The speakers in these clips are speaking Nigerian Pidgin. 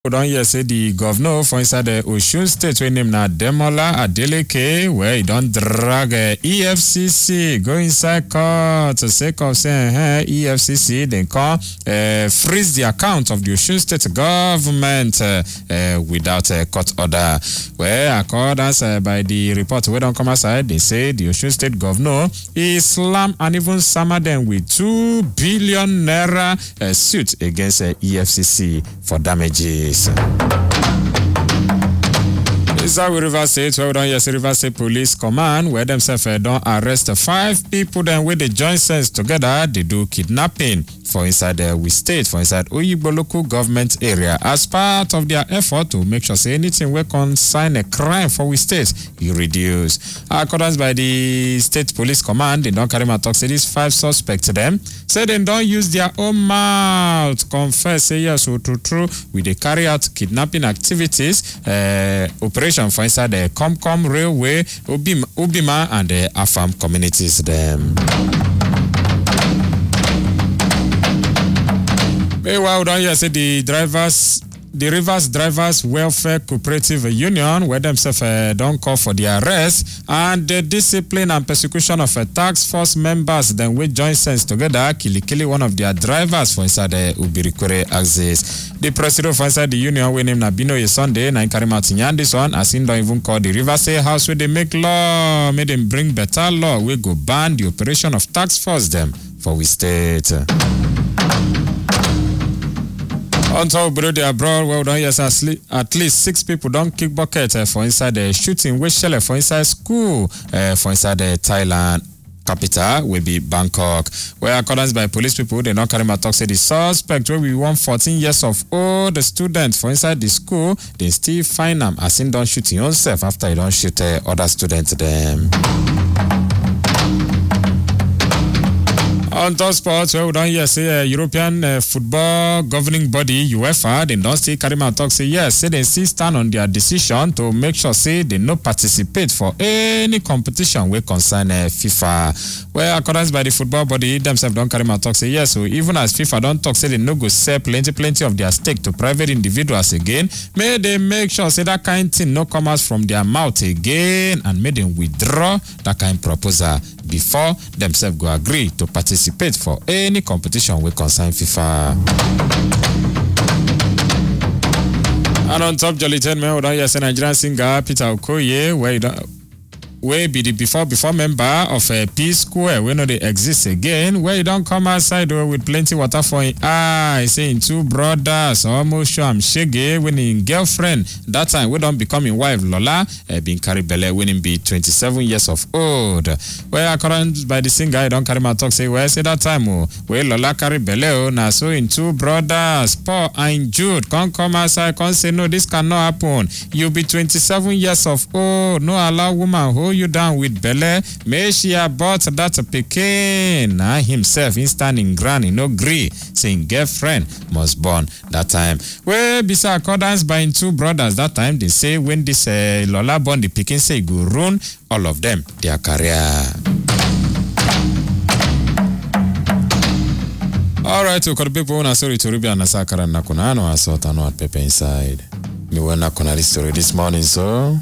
We don hear say the governor for inside the Osun State wey name na Demola Adeleke, where he don drag EFCC go inside court sake of say EFCC dem come freeze the account of the Osun State government without a court order. Well, according by the report wey don come outside, they say the Osun State governor he slam and even sama them with 2 billion naira suit against EFCC for damages. Inside Rivers State, where we don't hear Rivers State Police Command, where themselves don't arrest 5 people, then with the joint sense together, they do kidnapping for inside we state, for inside Oyigbo local government area, as part of their effort to make sure say anything we consign a crime for we state, you reduce. According by the State Police Command, they don't carry my talk, say these 5 suspects to them, say they don't use their own mouth, confess, say yes, so true, we they carry out kidnapping activities, operation for inside the Comcom Railway, Ubima, and the Afam communities them. Meanwhile, we don't hear say the Rivers Drivers Welfare Cooperative Union, where themselves don't call for the arrest and the discipline and persecution of task force members, then we join sense together, kill one of their drivers for inside the Ubirikwere axis. The president for inside the union, we name Nabino Sunday, na carry Martin this one, as in don't even call the Rivers State House where they make law, made them bring better law, we go ban the operation of task force them for we state. On top of the abroad, well done, yes, at least 6 people don't kick bucket for inside the shooting, which shell for inside school, for inside the Thailand capital will be Bangkok. Where accordance by police people, they don't carry my talk, say the suspect where we want 14 years of old student for inside the school, they still find him as in don't shoot himself after he don't shoot other students them. On top sports, where we don't hear say European football governing body UEFA, they don't still carry out talk say yes, say they still stand on their decision to make sure say they no participate for any competition we concern FIFA. Where according by the football body themselves don't carry out talk say yes, so even as FIFA don't talk say they no go sell plenty of their stake to private individuals again, may they make sure say that kind thing no come out from their mouth again and may them withdraw that kind proposal before themselves go agree to participate for any competition we concern FIFA. And on top Jolly 10 men, we don't hear say Nigerian singer Peter Okoye, where be the before member of a P Square, we know they exist again, where you don't come outside with plenty water for him. Saying 2 brothers almost show him shege when his girlfriend that time we don't become his wife Lola been carry belle when him be 27 years of old. Where according by the singer, I don't carry my talk say where say that time where Lola carry belle now so in 2 brothers Paul and Jude come outside come say no, this cannot happen. You be 27 years of old, no allow woman hold you down with belle. May she abort that pikin. Now himself in standing ground, he no agree, saying girlfriend must born that time. Well, beside accordance by 2 brothers that time, they say when this Lola born the pikin say go ruin all of them their career. Alright, so could people wanna sorry to Ruby and Nasakara Nakunano, I saw no at Pepe inside. Me went not this story this morning, so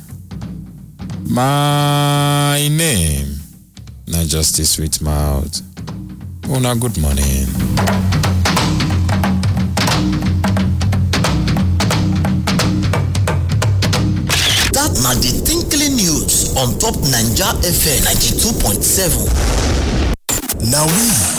my name, not Justice with mouth. Una good morning. That na the Tinkling News on top Naija FM 92.7. Now we